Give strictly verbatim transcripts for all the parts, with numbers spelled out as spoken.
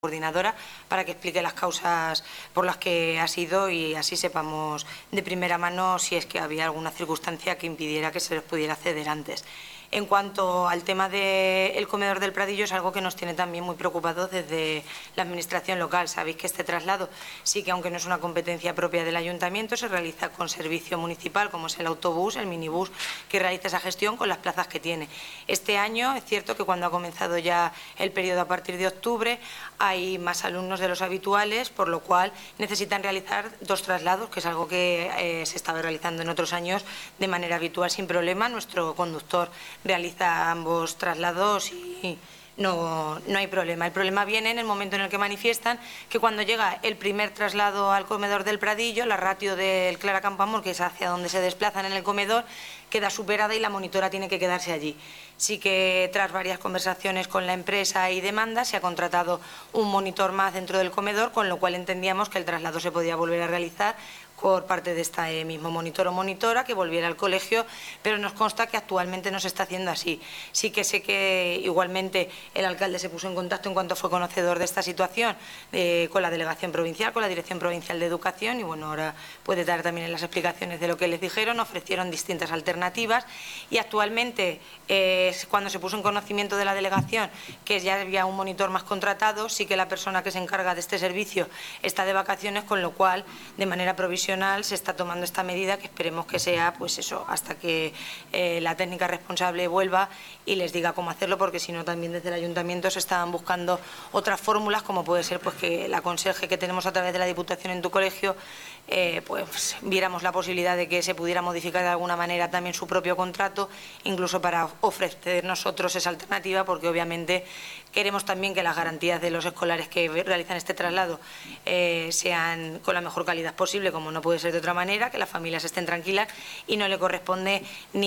coordinadora para que explique las causas por las que ha sido y así sepamos de primera mano si es que había alguna circunstancia que impidiera que se les pudiera ceder antes. En cuanto al tema del comedor del Pradillo, es algo que nos tiene también muy preocupados desde la Administración local. Sabéis que este traslado sí que, aunque no es una competencia propia del Ayuntamiento, se realiza con servicio municipal, como es el autobús, el minibús, que realiza esa gestión con las plazas que tiene. Este año es cierto que cuando ha comenzado ya el periodo a partir de octubre hay más alumnos de los habituales, por lo cual necesitan realizar dos traslados, que es algo que eh, se estaba realizando en otros años de manera habitual sin problema. Nuestro conductor realiza ambos traslados y no, no hay problema. El problema viene en el momento en el que manifiestan que cuando llega el primer traslado al comedor del Pradillo, la ratio del Clara Campoamor, que es hacia donde se desplazan en el comedor, queda superada y la monitora tiene que quedarse allí. Sí que tras varias conversaciones con la empresa y demandas se ha contratado un monitor más dentro del comedor, con lo cual entendíamos que el traslado se podía volver a realizar por parte de este mismo monitor o monitora que volviera al colegio, pero nos consta que actualmente no se está haciendo así. Sí que sé que igualmente el alcalde se puso en contacto en cuanto fue conocedor de esta situación eh, con la delegación provincial, con la Dirección Provincial de Educación y bueno, ahora puede dar también en las explicaciones de lo que les dijeron. Ofrecieron distintas alternativas y actualmente eh, cuando se puso en conocimiento de la delegación que ya había un monitor más contratado, sí que la persona que se encarga de este servicio está de vacaciones, con lo cual de manera provisional se está tomando esta medida, que esperemos que sea pues eso, hasta que eh, la técnica responsable vuelva y les diga cómo hacerlo, porque si no también desde el Ayuntamiento se estaban buscando otras fórmulas, como puede ser pues que la conserje que tenemos a través de la Diputación en tu colegio eh, pues viéramos la posibilidad de que se pudiera modificar de alguna manera también su propio contrato, incluso para ofrecer nosotros esa alternativa, porque obviamente queremos también que las garantías de los escolares que realizan este traslado eh, sean con la mejor calidad posible, como no puede ser de otra manera, que las familias estén tranquilas y no le corresponde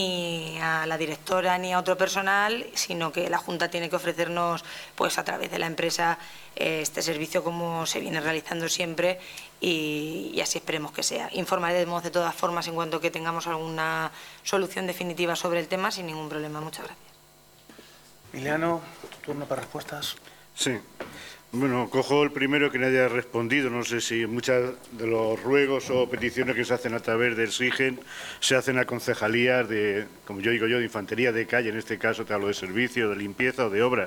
ni a la directora ni a otro personal, sino que la Junta tiene que ofrecernos pues a través de la empresa eh, este servicio como se viene realizando siempre y, y así esperemos que sea. Informaremos de todas formas en cuanto que tengamos alguna solución definitiva sobre el tema sin ningún problema. Muchas gracias. Emiliano, turno para respuestas. Sí. Bueno, cojo el primero que nadie ha respondido. No sé si muchos de los ruegos o peticiones que se hacen a través del SIGEN se hacen a concejalías de, como yo digo yo, de infantería de calle. En este caso te hablo de servicio, de limpieza o de obra.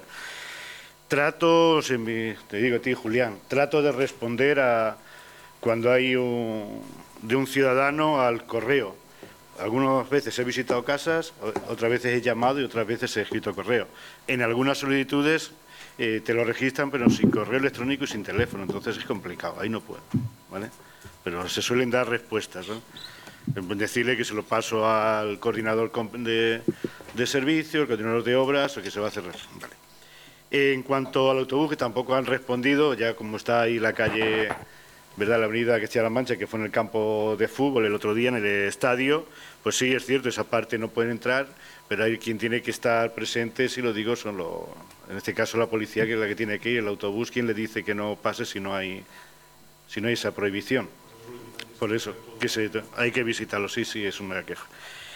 Trato, te digo a ti, Julián, trato de responder a cuando hay un, de un ciudadano al correo. Algunas veces he visitado casas, otras veces he llamado y otras veces he escrito correo. En algunas solicitudes eh, te lo registran, pero sin correo electrónico y sin teléfono, entonces es complicado, ahí no puedo, ¿vale? Pero se suelen dar respuestas, ¿no? Decirle que se lo paso al coordinador de, de servicio, el coordinador de obras, o que se va a hacer. Vale. En cuanto al autobús, que tampoco han respondido, ya como está ahí la calle, ¿verdad?, la avenida Castilla-La Mancha, que fue en el campo de fútbol el otro día, en el estadio, pues sí, es cierto, esa parte no pueden entrar, pero hay quien tiene que estar presente, si lo digo, son los, en este caso la policía, que es la que tiene que ir, el autobús, quien le dice que no pase si no hay, si no hay esa prohibición. Por eso, que se, hay que visitarlo, sí, sí, es una queja.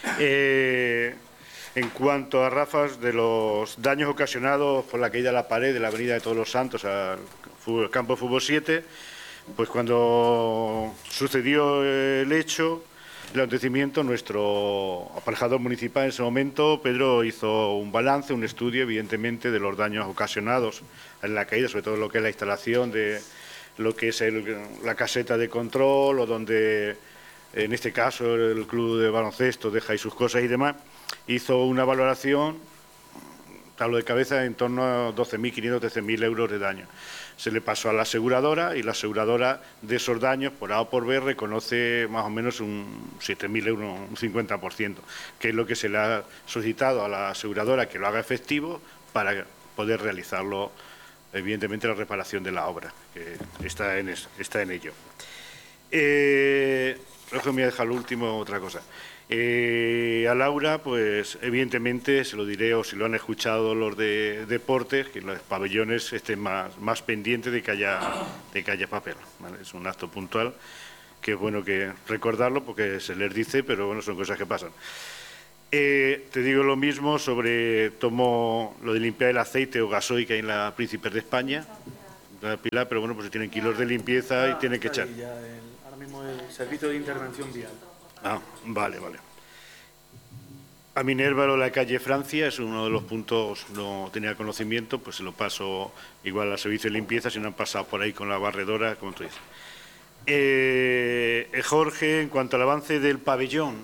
Eh, en cuanto a Rafas, de los daños ocasionados por la caída de la pared de la avenida de Todos los Santos al fútbol, campo de fútbol siete, pues cuando sucedió el hecho, el acontecimiento, nuestro aparejador municipal en ese momento, Pedro, hizo un balance, un estudio, evidentemente, de los daños ocasionados en la caída, sobre todo lo que es la instalación de lo que es el, la caseta de control, o donde, en este caso, el club de baloncesto deja ahí sus cosas y demás. Hizo una valoración, hablo de cabeza, en torno a doce mil quinientos, trece mil euros de daño. Se le pasó a la aseguradora y la aseguradora de esos daños, por A o por B, reconoce más o menos un siete mil euros, un cincuenta por ciento, que es lo que se le ha solicitado a la aseguradora que lo haga efectivo para poder realizarlo, evidentemente, la reparación de la obra, que está en, es, está en ello. Eh, creo que me voy a dejar lo último, otra cosa. Eh, a Laura, pues evidentemente, se lo diré, o si lo han escuchado los de deportes, que los pabellones estén más, más pendientes de que haya, de que haya papel, ¿vale? Es un acto puntual, que es bueno que recordarlo porque se les dice, pero bueno, son cosas que pasan. Eh, te digo lo mismo sobre, tomo lo de limpiar el aceite o gasoil que hay en la Príncipes de España, Pilar, pero bueno, pues tienen kilos de limpieza y Ah, tienen que está echar. ahí ya el- ahora mismo el servicio de intervención vial. Ah, vale, vale. A Minerva, lo de la calle Francia, es uno de los puntos, no tenía conocimiento, pues se lo paso igual al servicio de limpieza, si no han pasado por ahí con la barredora, como tú dices. Eh, eh, Jorge, en cuanto al avance del pabellón,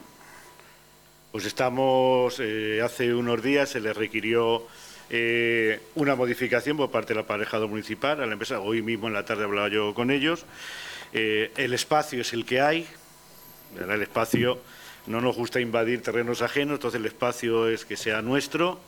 pues estamos, eh, hace unos días se le requirió eh, una modificación por parte del aparejado municipal a la empresa. Hoy mismo en la tarde hablaba yo con ellos. Eh, el espacio es el que hay, ¿verdad? El espacio, no nos gusta invadir terrenos ajenos, entonces el espacio es que sea nuestro.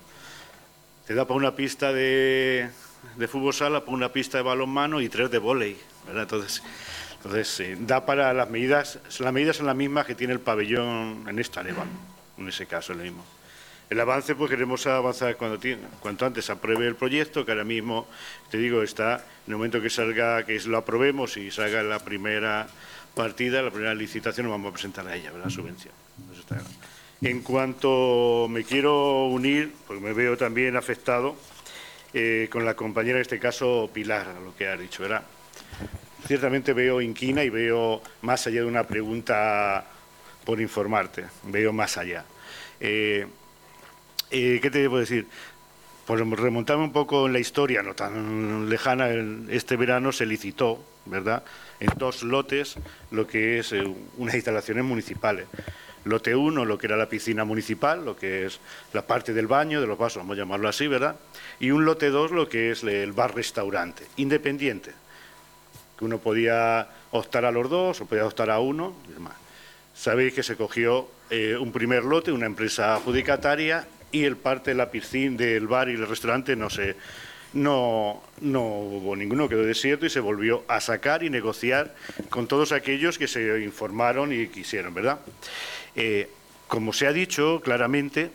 Te da para una pista de, de fútbol sala, para una pista de balonmano y tres de vóley, ¿verdad? Entonces, entonces eh, da para las medidas, las medidas son las mismas que tiene el pabellón en esta leva, en ese caso es lo mismo. El avance, pues queremos avanzar cuando tiene, cuanto antes se apruebe el proyecto, que ahora mismo, te digo, está en el momento que salga, que lo aprobemos y salga la primera partida, la primera licitación, nos vamos a presentar a ella, ¿verdad? La subvención. Eso está claro. En cuanto me quiero unir, porque me veo también afectado, eh, con la compañera, en este caso Pilar, a lo que ha dicho, ¿verdad? Ciertamente veo inquina y veo más allá de una pregunta por informarte, veo más allá. Eh, eh, ¿Qué te debo decir? Por remontarme un poco en la historia, no tan lejana, el, este verano se licitó, ¿verdad?, en dos lotes lo que es eh, unas instalaciones municipales. Lote uno, lo que era la piscina municipal, lo que es la parte del baño, de los vasos, vamos a llamarlo así, ¿verdad? Y un lote dos, lo que es el bar-restaurante, independiente, que uno podía optar a los dos o podía optar a uno y demás. Sabéis que se cogió eh, un primer lote, una empresa adjudicataria, y el parte de la piscina, del bar y el restaurante no se, no, no hubo ninguno, quedó desierto y se volvió a sacar y negociar con todos aquellos que se informaron y quisieron, ¿verdad? Eh, como se ha dicho claramente,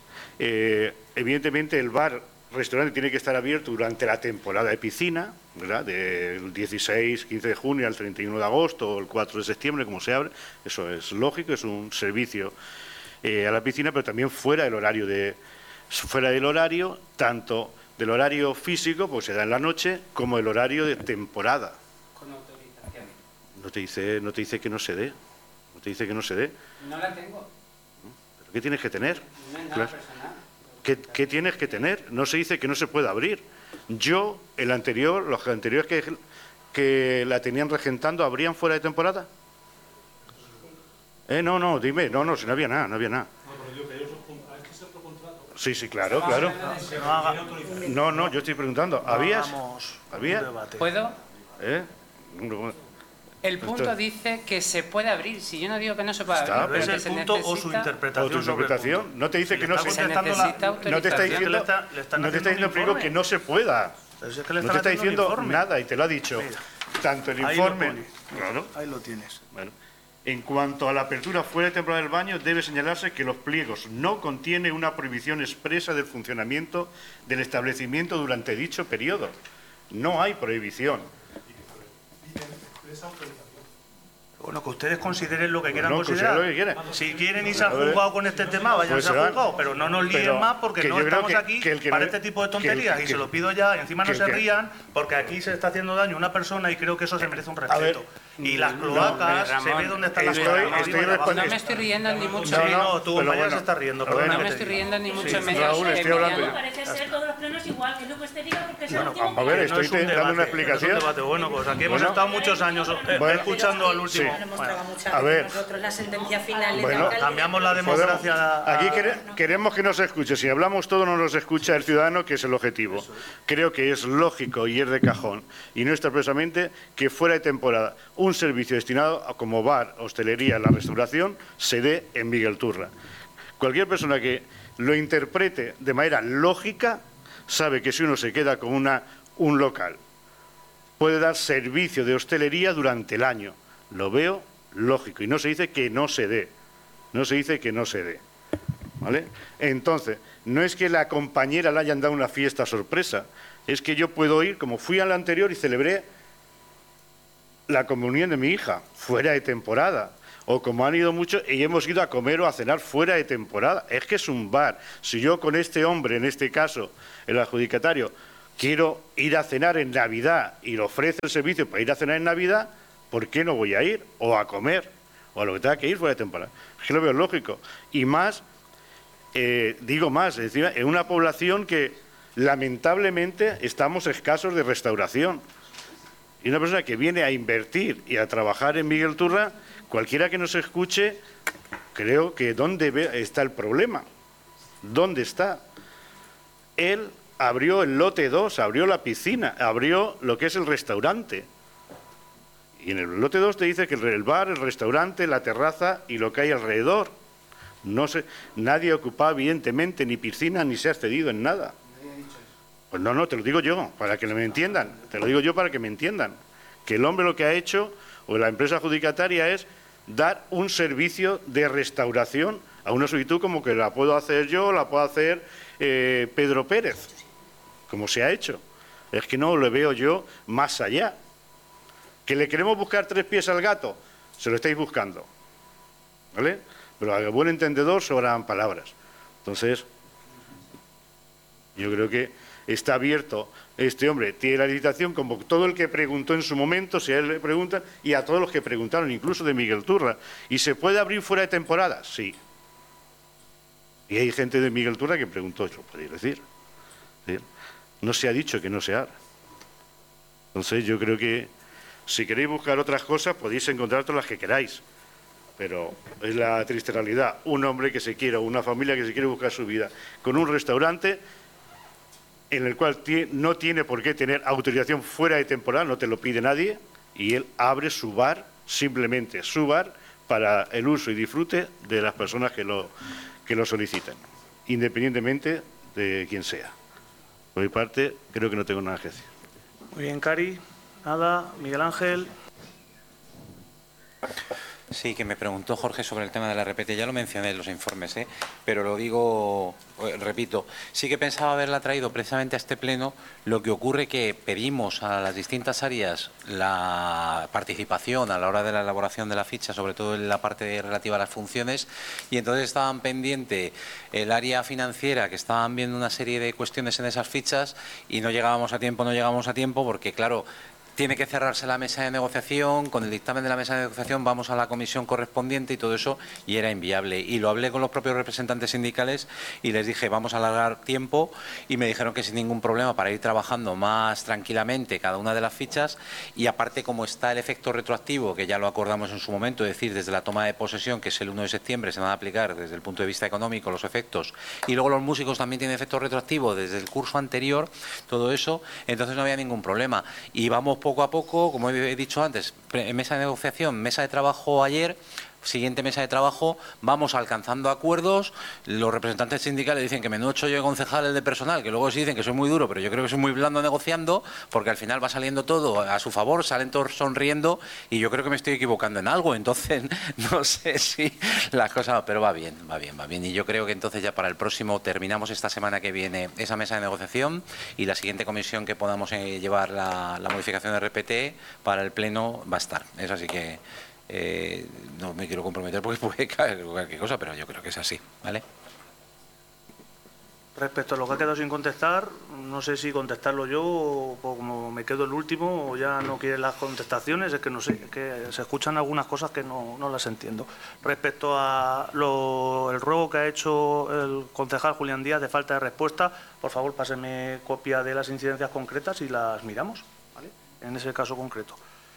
eh, evidentemente el bar restaurante tiene que estar abierto durante la temporada de piscina, ¿verdad?, del dieciséis, quince de junio al treinta y uno de agosto o el cuatro de septiembre, como se abre. Eso es lógico, es un servicio eh, a la piscina, pero también fuera del horario de fuera del horario, tanto del horario físico, pues se da en la noche, como el horario de temporada. Con autorización. No te dice, no te dice que no se dé, no te dice que no se dé. No la tengo. ¿Pero qué tienes que tener? No es nada Claro. personal. ¿Qué, ¿Qué tienes que tener? No se dice que no se pueda abrir. Yo, el anterior, los anteriores que, que la tenían regentando, ¿abrían fuera de temporada? Eh, no, no, dime, no, no, si no había nada, no había nada. Sí, sí, claro, claro. No, haga, No, no, yo estoy preguntando, no ¿habías? hagamos un ¿Había? debate. ¿Puedo? ¿Eh? El punto Esto- dice que se puede abrir. Si yo no digo que no se puede Está, abrir, ¿Es pero el que se punto o su necesita- interpretación? O tu sobre el interpretación. punto? No te dice Si que le no está se- contestando la- necesita No te está autorización. diciendo, Le está- le están no te está haciendo un diciendo primero informe. que no se pueda. Pero si es que le No están te está haciendo un diciendo informe. nada y te lo ha dicho. Mira, Tanto el ahí lo informe. pone. Claro. Ahí lo tienes. Bueno, en cuanto a la apertura fuera de temporada del baño, debe señalarse que los pliegos no contienen una prohibición expresa del funcionamiento del establecimiento durante dicho periodo. No hay prohibición. Bueno, que ustedes consideren lo que quieran no, considerar. consideren lo que quieran. Si quieren irse al A ver. juzgado con este tema, váyanse Pues al será. juzgado, pero no nos líen Pero más porque que no yo creo estamos que- aquí que el que para no- este tipo de que el- tonterías y que- se lo pido ya. Encima que no el se que- rían porque aquí se está haciendo daño a una persona y creo que eso se merece un ver, respeto. Y las cloacas, Ramón, se ve dónde están las estoy- cloacas. estoy arriba y abajo. respondiendo- No me estoy riendo ni mucho Sí, No, menos. no, no, tu pero compañera bueno. se está riendo. A ver, perdona No que me te estoy diga. riendo ni mucho Sí, menos. Raúl, Eh, estoy me hablando llamo- yo. Parece ser todos los plenos igual, que es lo que usted diga, porque es Bueno, el último a ver, que- estoy no es un dando una debate, explicación. no es un debate. Bueno, pues aquí hemos Bueno. estado muchos años eh, Bueno. escuchando al último. Sí. Hemos Bueno, tragado muchas A veces ver. nosotros la sentencia final del Bueno, alcalde. cambiamos la democracia. a- Aquí quere- queremos que nos escuche. Si hablamos todo, no nos escucha el ciudadano, que es el objetivo. Creo que es lógico y es de cajón, y no está expresamente, que fuera de temporada un servicio destinado a, como bar, hostelería, la restauración, se dé en Miguel Turra. Cualquier persona que lo interprete de manera lógica sabe que si uno se queda con una, un local, puede dar servicio de hostelería durante el año. Lo veo lógico y no se dice que no se dé. No se dice que no se dé. ¿Vale? Entonces, no es que la compañera le hayan dado una fiesta sorpresa, es que yo puedo ir, como fui al anterior y celebré la comunión de mi hija, fuera de temporada. O como han ido muchos y hemos ido a comer o a cenar fuera de temporada. Es que es un bar. Si yo con este hombre, en este caso, el adjudicatario, quiero ir a cenar en Navidad y le ofrece el servicio para ir a cenar en Navidad, ¿por qué no voy a ir? O a comer, o a lo que tenga que ir fuera de temporada. Es que lo veo lógico. Y más, eh, digo más, es decir, en una población que lamentablemente estamos escasos de restauración. Y una persona que viene a invertir y a trabajar en Miguel Turra, cualquiera que nos escuche, creo que ¿dónde está el problema? ¿Dónde está? Él abrió el lote dos, abrió la piscina, abrió lo que es el restaurante. Y en el lote dos te dice que el bar, el restaurante, la terraza y lo que hay alrededor. No sé, nadie ocupaba evidentemente ni piscina ni se ha cedido en nada. Pues no, no, te lo digo yo, para que me entiendan. Te lo digo yo para que me entiendan. Que el hombre lo que ha hecho, o la empresa adjudicataria, es dar un servicio de restauración a una solicitud como que la puedo hacer yo, la puedo hacer eh, Pedro Pérez, como se ha hecho. Es que no lo veo yo más allá. ¿Que le queremos buscar tres pies al gato? Se lo estáis buscando, ¿vale? Pero al buen entendedor sobran palabras. Entonces, yo creo que está abierto este hombre, tiene la licitación como todo el que preguntó en su momento, si a él le preguntan, y a todos los que preguntaron, incluso de Miguel Turra. ¿Y se puede abrir fuera de temporada? Sí. Y hay gente de Miguel Turra que preguntó, eso podéis decir. ¿Sí? No se ha dicho que no se abra. Entonces yo creo que si queréis buscar otras cosas podéis encontrar todas las que queráis. Pero es la triste realidad. Un hombre que se quiera, una familia que se quiere buscar su vida con un restaurante en el cual no tiene por qué tener autorización fuera de temporada, no te lo pide nadie, y él abre su bar, simplemente su bar, para el uso y disfrute de las personas que lo, que lo soliciten, independientemente de quién sea. Por mi parte, creo que no tengo nada que decir. Muy bien, Cari. Nada. Miguel Ángel. Sí, que me preguntó Jorge sobre el tema de la R P T. Ya lo mencioné en los informes, ¿eh? Pero lo digo, repito, sí que pensaba haberla traído precisamente a este pleno. Lo que ocurre que pedimos a las distintas áreas la participación a la hora de la elaboración de la ficha, sobre todo en la parte relativa a las funciones, y entonces estaban pendiente el área financiera, que estaban viendo una serie de cuestiones en esas fichas y no llegábamos a tiempo, no llegábamos a tiempo, porque claro, tiene que cerrarse la mesa de negociación, con el dictamen de la mesa de negociación vamos a la comisión correspondiente y todo eso, y era inviable. Y lo hablé con los propios representantes sindicales y les dije, vamos a alargar tiempo, y me dijeron que sin ningún problema para ir trabajando más tranquilamente cada una de las fichas, y aparte como está el efecto retroactivo, que ya lo acordamos en su momento, es decir, desde la toma de posesión, que es el uno de septiembre, se van a aplicar desde el punto de vista económico los efectos, y luego los músicos también tienen efecto retroactivo desde el curso anterior, todo eso, entonces no había ningún problema. Y vamos poco a poco, como he dicho antes, mesa de negociación, mesa de trabajo ayer, siguiente mesa de trabajo, vamos alcanzando acuerdos. Los representantes sindicales dicen que menudo chollo de concejales de personal, que luego sí dicen que soy muy duro, pero yo creo que soy muy blando negociando, porque al final va saliendo todo a su favor, salen todos sonriendo, y yo creo que me estoy equivocando en algo. Entonces no sé si las cosas, pero va bien, va bien, va bien, y yo creo que entonces ya para el próximo terminamos esta semana que viene esa mesa de negociación, y la siguiente comisión que podamos eh, llevar la, la modificación de R P T para el pleno va a estar. Es así que Eh, no me quiero comprometer porque puede caer cualquier cosa, pero yo creo que es así, ¿vale? Respecto a lo que ha quedado sin contestar, no sé si contestarlo yo o, o como me quedo el último o ya no quieren las contestaciones, es que no sé, es que se escuchan algunas cosas que no, no las entiendo. Respecto a lo, el ruego que ha hecho el concejal Julián Díaz de falta de respuesta, por favor pásenme copia de las incidencias concretas y las miramos, ¿vale? En ese caso concreto.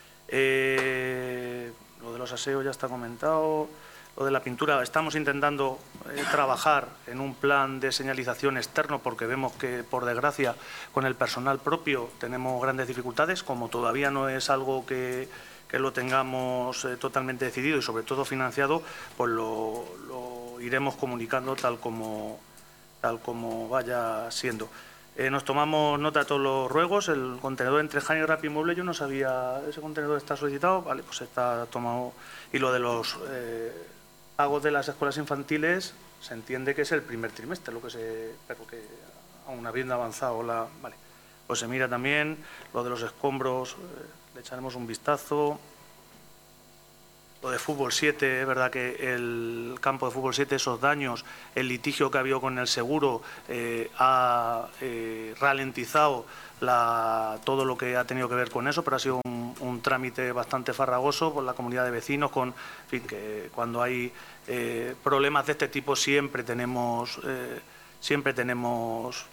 Eh, Lo de los aseos ya está comentado. Lo de la pintura, estamos intentando eh, trabajar en un plan de señalización externo porque vemos que, por desgracia, con el personal propio tenemos grandes dificultades. Como todavía no es algo que, que lo tengamos eh, totalmente decidido y, sobre todo, financiado, pues lo, lo iremos comunicando tal como, tal como vaya siendo. Eh, nos tomamos nota de todos los ruegos. El contenedor entre Jaén y Rapimueble, yo no sabía, ese contenedor está solicitado, vale, pues está tomado. Y lo de los eh, pagos de las escuelas infantiles, se entiende que es el primer trimestre, lo que se, pero que aún habiendo avanzado la, vale, pues se mira también. Lo de los escombros, eh, le echaremos un vistazo. lo de Fútbol siete, es verdad que el campo de Fútbol siete, esos daños, el litigio que ha habido con el seguro eh, ha eh, ralentizado la, todo lo que ha tenido que ver con eso, pero ha sido un, un trámite bastante farragoso por la comunidad de vecinos, con, en fin, que cuando hay eh, problemas de este tipo siempre tenemos, eh, siempre tenemos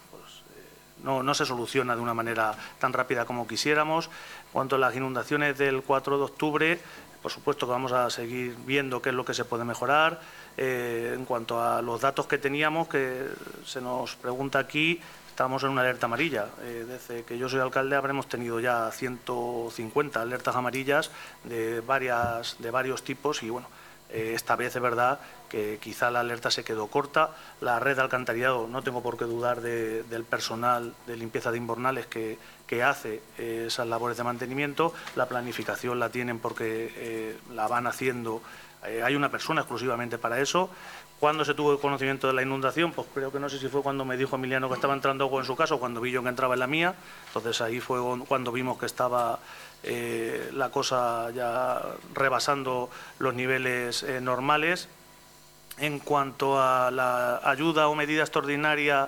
No, no se soluciona de una manera tan rápida como quisiéramos. En cuanto a las inundaciones del cuatro de octubre, por supuesto que vamos a seguir viendo qué es lo que se puede mejorar. Eh, en cuanto a los datos que teníamos, que se nos pregunta aquí, estamos en una alerta amarilla. Eh, desde que yo soy alcalde habremos tenido ya ciento cincuenta alertas amarillas de, varias, de varios tipos y, bueno, eh, esta vez es verdad que quizá la alerta se quedó corta. La red de alcantarillado, no tengo por qué dudar de, del personal de limpieza de invernales que, que hace eh, esas labores de mantenimiento. La planificación la tienen porque eh, la van haciendo, eh, hay una persona exclusivamente para eso. ¿Cuándo se tuvo conocimiento de la inundación? Pues creo que no sé si fue cuando me dijo Emiliano que estaba entrando agua en su casa o cuando vi yo que entraba en la mía. Entonces ahí fue cuando vimos que estaba eh, la cosa ya rebasando los niveles eh, normales. En cuanto a la ayuda o medida extraordinaria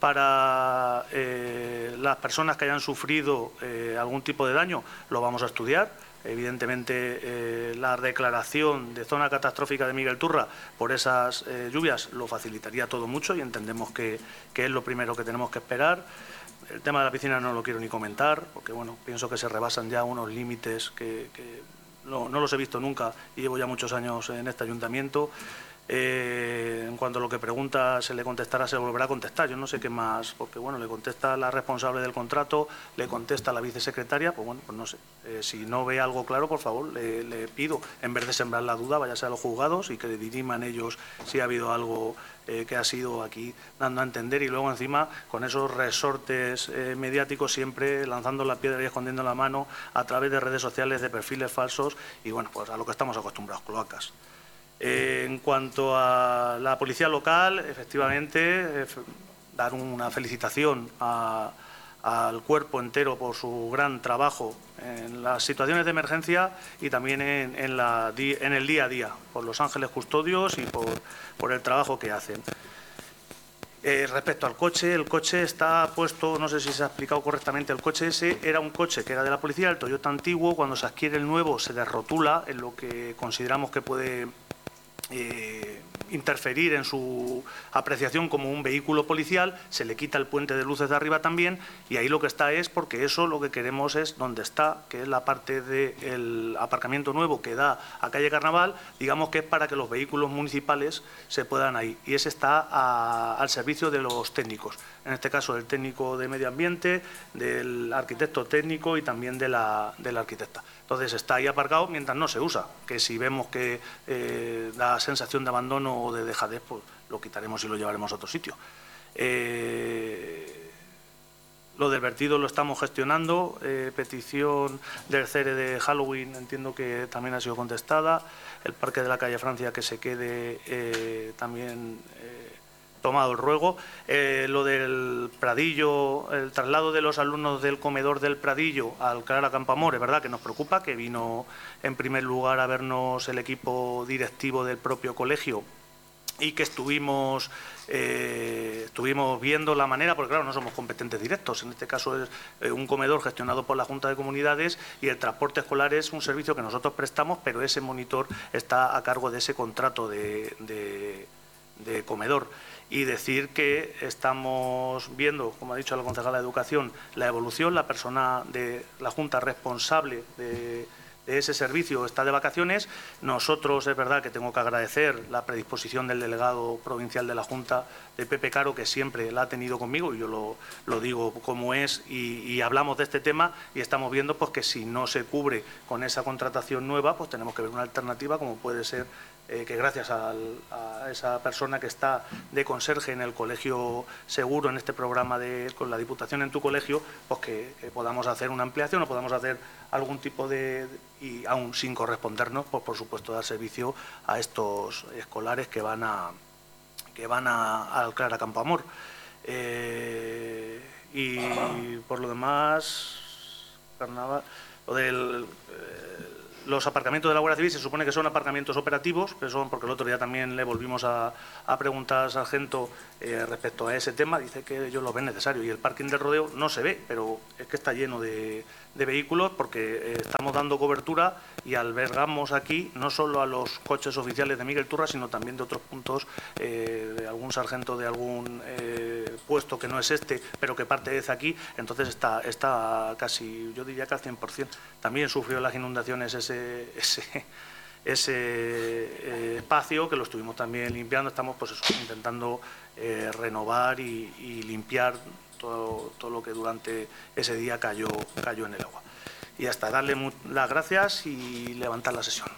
para eh, las personas que hayan sufrido eh, algún tipo de daño, lo vamos a estudiar. Evidentemente, eh, la declaración de zona catastrófica de Miguel Turra por esas eh, lluvias lo facilitaría todo mucho y entendemos que, que es lo primero que tenemos que esperar. El tema de la piscina no lo quiero ni comentar, porque bueno, pienso que se rebasan ya unos límites que, que no, no los he visto nunca y llevo ya muchos años en este ayuntamiento. Eh, en cuanto a lo que pregunta, se le contestará, se le volverá a contestar. Yo no sé qué más, porque bueno, le contesta la responsable del contrato, le contesta la vicesecretaria, pues bueno, pues no sé. Eh, si no ve algo claro, por favor, le, le pido, en vez de sembrar la duda, váyase a los juzgados y que le diriman ellos si ha habido algo eh, que ha sido aquí dando a entender, y luego encima con esos resortes eh, mediáticos siempre lanzando la piedra y escondiendo la mano a través de redes sociales, de perfiles falsos y bueno, pues a lo que estamos acostumbrados, cloacas. Eh, en cuanto a la policía local, efectivamente, eh, dar una felicitación a, al cuerpo entero por su gran trabajo en las situaciones de emergencia y también en, en, la, en el día a día, por los ángeles custodios y por, por el trabajo que hacen. Eh, respecto al coche, el coche está puesto, no sé si se ha explicado correctamente, el coche ese era un coche que era de la policía, el Toyota antiguo. Cuando se adquiere el nuevo se desrotula en lo que consideramos que puede Eh, interferir en su apreciación como un vehículo policial, se le quita el puente de luces de arriba también y ahí lo que está es, porque eso lo que queremos es donde está, que es la parte del aparcamiento nuevo que da a calle Carnaval, digamos que es para que los vehículos municipales se puedan ir, y ese está a, al servicio de los técnicos, en este caso del técnico de medio ambiente, del arquitecto técnico y también de la, de la arquitecta. Entonces está ahí aparcado mientras no se usa, que si vemos que eh, da sensación de abandono o de dejadez, pues lo quitaremos y lo llevaremos a otro sitio. Eh, lo del vertido lo estamos gestionando, eh, petición del C E R E de Halloween entiendo que también ha sido contestada, el parque de la calle Francia que se quede eh, también eh, tomado el ruego. Eh, lo del Pradillo, el traslado de los alumnos del comedor del Pradillo al Clara Campoamor, es verdad que nos preocupa, que vino en primer lugar a vernos el equipo directivo del propio colegio y que estuvimos, eh, estuvimos viendo la manera, porque claro, no somos competentes directos, en este caso es eh, un comedor gestionado por la Junta de Comunidades y el transporte escolar es un servicio que nosotros prestamos, pero ese monitor está a cargo de ese contrato de, de, de comedor. Y decir que estamos viendo, como ha dicho la concejala de Educación, la evolución. La persona de la Junta responsable de, de ese servicio está de vacaciones. Nosotros, es verdad que tengo que agradecer la predisposición del delegado provincial de la Junta, de Pepe Caro, que siempre la ha tenido conmigo, y yo lo, lo digo como es, y, y hablamos de este tema y estamos viendo pues, que si no se cubre con esa contratación nueva, pues tenemos que ver una alternativa, como puede ser Eh, que gracias al, a esa persona que está de conserje en el Colegio Seguro, en este programa de con la Diputación en tu colegio, pues que, que podamos hacer una ampliación o podamos hacer algún tipo de, y aún sin correspondernos, pues por supuesto dar servicio a estos escolares que van a que van a, al Clara Campoamor. Eh, y por lo demás, Carnaval, lo del... Eh, los aparcamientos de la Guardia Civil se supone que son aparcamientos operativos, que son, porque el otro día también le volvimos a, a preguntar al sargento eh, respecto a ese tema, dice que ellos lo ven necesario y el parking del rodeo no se ve, pero es que está lleno de, de vehículos porque eh, estamos dando cobertura y albergamos aquí no solo a los coches oficiales de Miguel Turra, sino también de otros puntos, eh, de algún sargento de algún eh, puesto que no es este, pero que parte desde aquí, entonces está, está casi, yo diría que al cien por cien. También sufrió las inundaciones ese, ese, ese eh, espacio, que lo estuvimos también limpiando, estamos pues eso, intentando eh, renovar y, y limpiar todo, todo lo que durante ese día cayó, cayó en el agua. Y hasta darle las gracias y levantar la sesión.